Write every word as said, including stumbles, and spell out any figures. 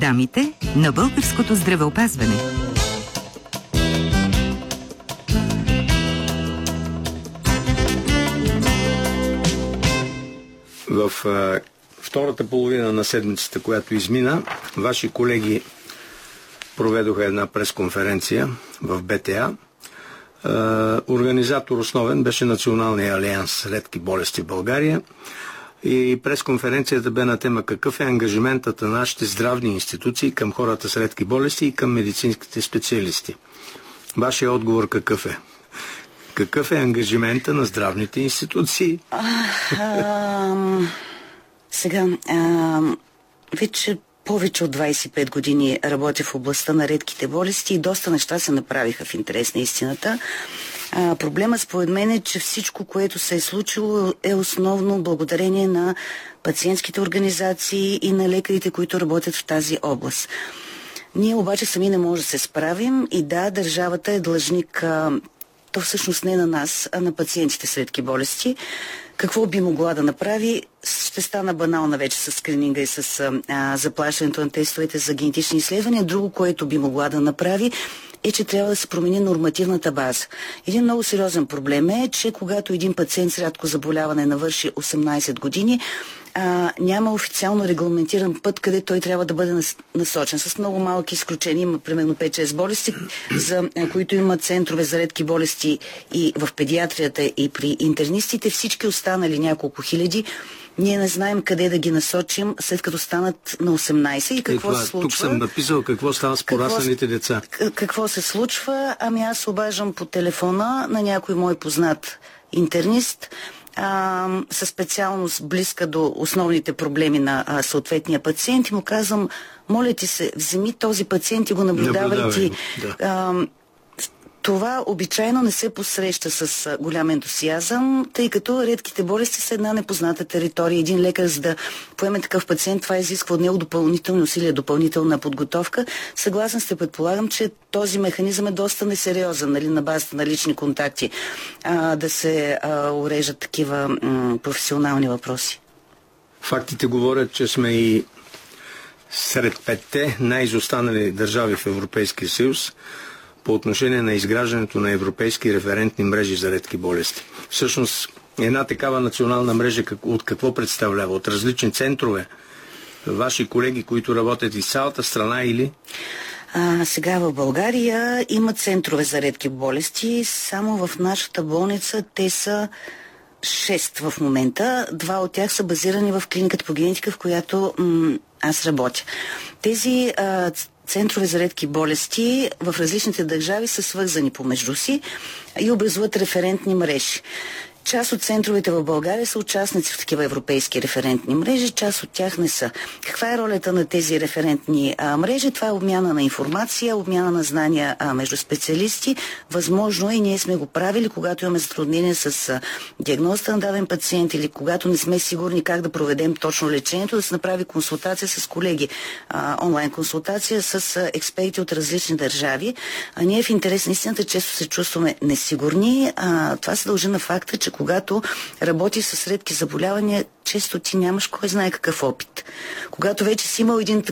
дамите на българското здравеопазване. В а, втората половина на седмицата, която измина, ваши колеги проведоха една пресконференция в БТА. А, организатор основен беше Националния алианс редки болести в България. И пресконференцията бе на тема какъв е ангажиментът на нашите здравни институции към хората с редки болести и към медицинските специалисти. Вашия отговор какъв е? Какъв е ангажимента на здравните институции? А, а, сега, а, вече повече от двайсет и пет години работя в областта на редките болести и доста неща се направиха в интерес на истината. А, проблема според мен е, че всичко, което се е случило, е основно благодарение на пациентските организации и на лекарите, които работят в тази област. Ние обаче сами не можем да се справим и да, държавата е длъжник, а, то всъщност не на нас, а на пациентите с редки болести. Какво би могла да направи? Ще стана банална вече с скрининга и с а, заплащането на тестовете за генетични изследвания. Друго, което би могла да направи, е, че трябва да се промени нормативната база. Един много сериозен проблем е, че когато един пациент с рядко заболяване навърши осемнайсет години, а, няма официално регламентиран път, къде той трябва да бъде насочен. С много малки изключения, има примерно пет-шест болести, за а, които имат центрове за редки болести и в педиатрията и при интернистите. Всички останали няколко хиляди, ние не знаем къде да ги насочим, след като станат на осемнайсет и какво е, това, се случва. Тук съм написал какво става с порасналите деца. Какво се случва? Ами аз обаждам по телефона на някой мой познат интернист, а, със специалност близка до основните проблеми на а, съответния пациент и му казвам, моля ти се, вземи този пациент и го наблюдавай ти. Да. А, Това обичайно не се посреща с а, голям ентусиазъм, тъй като редките болести са една непозната територия. Един лекар, за да поеме такъв пациент, това изисква от него допълнителни усилия, допълнителна подготовка. Съгласен сте, предполагам, че този механизъм е доста несериозен, нали, на базата на лични контакти, а, да се а, урежат такива м, професионални въпроси. Фактите говорят, че сме и сред петте най-изостанали държави в Европейския съюз по отношение на изграждането на европейски референтни мрежи за редки болести. Всъщност, една такава национална мрежа от какво представлява? От различни центрове? Ваши колеги, които работят из цялата страна или? А, сега в България има центрове за редки болести. Само в нашата болница те са шест в момента. Два от тях са базирани в клиниката по генетика, в която м- аз работя. Тези а, центрове за редки болести в различните държави са свързани помежду си и образуват референтни мрежи. Част от центровете в България са участници в такива европейски референтни мрежи, част от тях не са. Каква е ролята на тези референтни а, мрежи? Това е обмяна на информация, обмяна на знания а, между специалисти. Възможно е и ние сме го правили, когато имаме затруднение с а, диагнозата на даден пациент или когато не сме сигурни как да проведем точно лечението, да се направи консултация с колеги, а, онлайн консултация с а, експерти от различни държави. А ние в интерес на истината често се чувстваме несигурни. А, това се дължи на факта, че когато работиш с редки заболявания, често ти нямаш кой знае какъв опит. Когато вече си имал един